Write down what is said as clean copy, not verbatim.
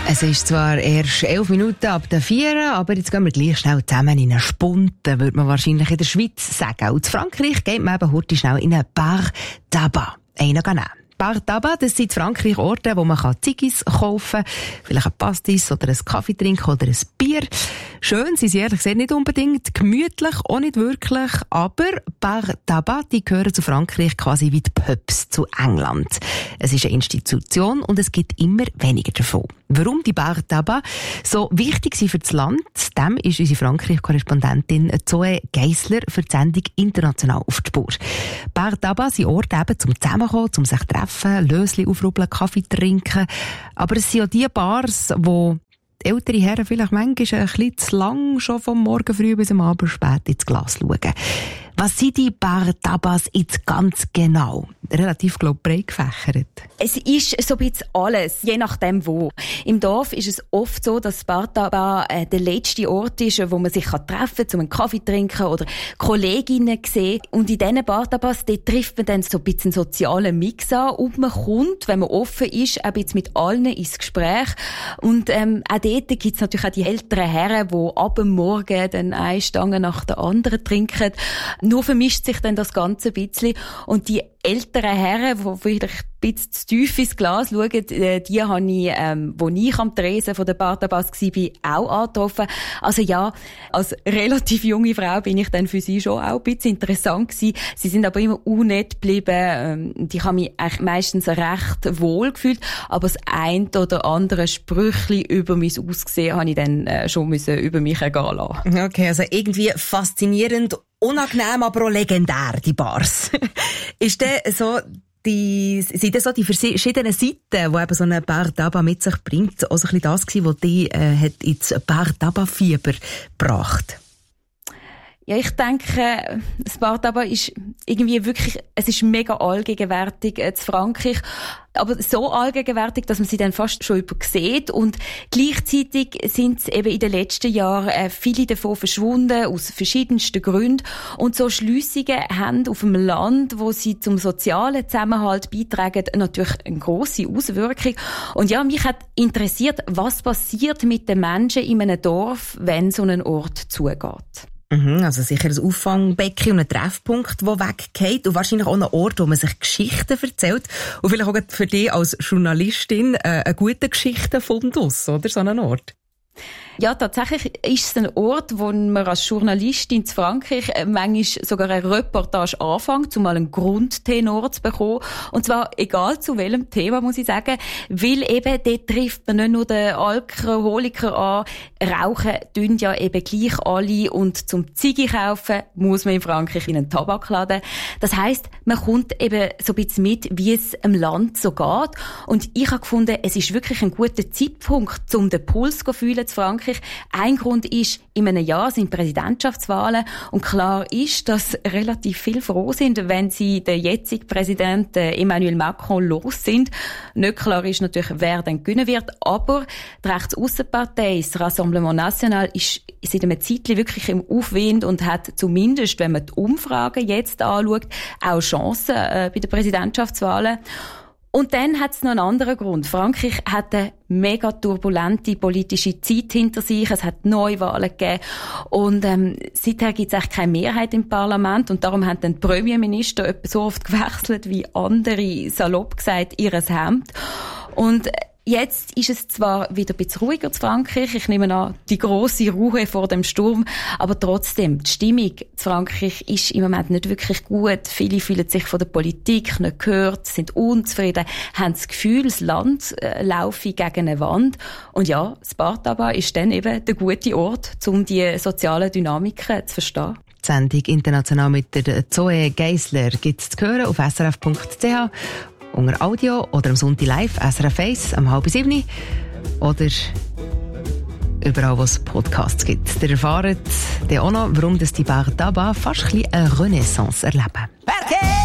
Es ist zwar erst 11 Minuten ab der 4, aber jetzt gehen wir gleich schnell zusammen in eine Spunte, würde man wahrscheinlich in der Schweiz sagen. Und in Frankreich geht man eben heute schnell in einen Bar tabac. Einen nehmen. Bar tabac, das sind in Frankreich Orte, wo man Ziggis kaufen kann, vielleicht ein Pastis oder einen Kaffee trinken oder ein Bier. Schön sind sie ehrlich gesagt nicht unbedingt, gemütlich auch nicht wirklich, aber Bar tabac, die gehören zu Frankreich quasi wie die Pubs zu England. Es ist eine Institution und es gibt immer weniger davon. Warum die Bar tabac so wichtig sind für das Land, dem ist unsere Frankreich-Korrespondentin Zoe Geisler für die Sendung international auf die Spur. Bar tabac sind Orte eben zum Zusammenkommen, zum sich treffen, Lösli aufrubbeln, Kaffee trinken. Aber es sind auch die Bars, wo die ältere Herren vielleicht manchmal ein bisschen zu lang schon vom Morgen früh bis am Abend spät ins Glas schauen. Was sind die Bar tabacs jetzt ganz genau? Relativ, breit gefächert. Es ist so ein bisschen alles, je nachdem wo. Im Dorf ist es oft so, dass Bar tabac der letzte Ort ist, wo man sich treffen kann, um einen Kaffee zu trinken oder Kolleginnen zu sehen. Und in diesen Bar tabacs trifft man dann so ein bisschen einen sozialen Mix an und man kommt, wenn man offen ist, ein bisschen mit allen ins Gespräch. Und auch dort gibt es natürlich auch die älteren Herren, die ab dem Morgen dann eine Stange nach der anderen trinken. Nur vermischt sich dann das Ganze ein bisschen. Und die älteren Herren, die vielleicht ein bisschen zu tief ins Glas schauen, die habe ich, wo ich am Tresen von der Bar tabac war, auch angetroffen. Also ja, als relativ junge Frau bin ich dann für sie schon auch ein bisschen interessant gewesen. Sie sind aber immer unnett geblieben. Ich habe mich eigentlich meistens recht wohl gefühlt, aber das ein oder andere Sprüchli über mein Aussehen habe ich dann schon müssen über mich ergehen lassen. Okay, also irgendwie faszinierend, unangenehm, aber auch legendär, die Bars. Ist denn so sind das so die verschiedenen Seiten, die eben so eine Bar tabac mit sich bringt, auch so ein bisschen das gewesen, was die hat ins Bar tabac-Fieber gebracht? Ja, ich denke, das Bar tabac ist irgendwie wirklich, es ist mega allgegenwärtig in Frankreich, aber so allgegenwärtig, dass man sie dann fast schon übersieht. Und gleichzeitig sind es eben in den letzten Jahren viele davon verschwunden, aus verschiedensten Gründen. Und so Schliessungen haben auf dem Land, wo sie zum sozialen Zusammenhalt beitragen, natürlich eine grosse Auswirkung. Und ja, mich hat interessiert, was passiert mit den Menschen in einem Dorf, wenn so ein Ort zugeht. Also sicher ein Auffangbecken und ein Treffpunkt, der weggeht und wahrscheinlich auch ein Ort, wo man sich Geschichten erzählt und vielleicht auch für dich als Journalistin ein guter Geschichtenfundus, oder? So ein Ort. Ja, tatsächlich ist es ein Ort, wo man als Journalistin in Frankreich manchmal sogar eine Reportage anfängt, um mal einen Grundtenor zu bekommen. Und zwar egal zu welchem Thema, muss ich sagen, weil eben dort trifft man nicht nur den Alkoholiker an, rauchen tun ja eben gleich alle und zum Ziggy kaufen muss man in Frankreich in einen Tabakladen. Das heisst, man kommt eben so ein bisschen mit, wie es im Land so geht. Und ich habe gefunden, es ist wirklich ein guter Zeitpunkt, um den Puls zu fühlen zu Frankreich. Ein Grund ist, in einem Jahr sind Präsidentschaftswahlen und klar ist, dass relativ viele froh sind, wenn sie den jetzigen Präsidenten Emmanuel Macron los sind. Nicht klar ist natürlich, wer dann gewinnen wird, aber die Rechtsaussenpartei, das Rassemblement National, ist seit einem Zeitchen wirklich im Aufwind und hat zumindest, wenn man die Umfragen jetzt anschaut, auch Chancen bei den Präsidentschaftswahlen. Und dann hat es noch einen anderen Grund. Frankreich hat eine mega turbulente politische Zeit hinter sich. Es hat Neuwahlen gegeben. Und seither gibt es eigentlich keine Mehrheit im Parlament. Und darum haben dann die Premierminister etwa so oft gewechselt wie andere, salopp gesagt, ihres Hemd. Und jetzt ist es zwar wieder ein bisschen ruhiger in Frankreich. Ich nehme an, die grosse Ruhe vor dem Sturm. Aber trotzdem, die Stimmung in Frankreich ist im Moment nicht wirklich gut. Viele fühlen sich von der Politik nicht gehört, sind unzufrieden, haben das Gefühl, das Land laufe gegen eine Wand. Und ja, das Bar tabac ist dann eben der gute Ort, um die sozialen Dynamiken zu verstehen. Die Sendung international mit der Zoe Geisler gibt es zu hören auf srf.ch. unter Audio oder am Sonntag live, SRF 1, am 6:30 oder überall, wo es Podcasts gibt. Ihr erfahrt dann auch noch, warum die Bar tabac fast ein bisschen eine Renaissance erleben.